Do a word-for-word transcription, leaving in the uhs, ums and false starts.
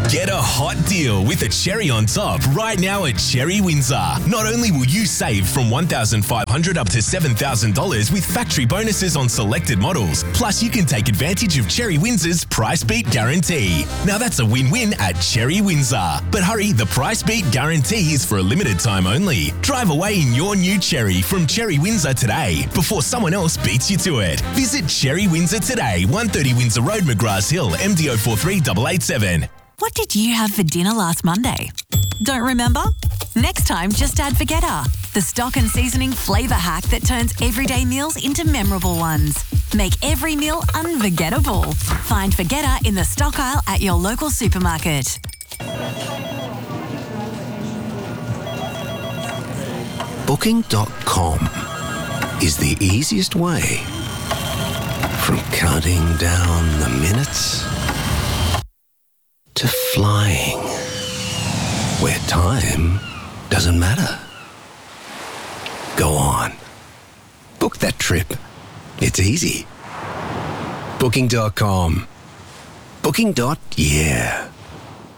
Get a hot deal with a cherry on top right now at Cherry Windsor. Not only will you save from one thousand five hundred dollars up to seven thousand dollars with factory bonuses on selected models, plus you can take advantage of Cherry Windsor's Price Beat Guarantee. Now that's a win-win at Cherry Windsor. But hurry, the Price Beat Guarantee is for a limited time only. Drive away in your new Cherry from Cherry Windsor today before someone else beats you to it. Visit Cherry Windsor today, one thirty Windsor Road, McGrath Hill, M D O four three eight eight seven. What did you have for dinner last Monday? Don't remember? Next time, just add Vegeta, the stock and seasoning flavour hack that turns everyday meals into memorable ones. Make every meal unforgettable. Find Vegeta in the stock aisle at your local supermarket. Booking dot com is the easiest way from counting down the minutes to flying, where time doesn't matter. Go on. Book that trip. It's easy. Booking dot com. Booking. Yeah.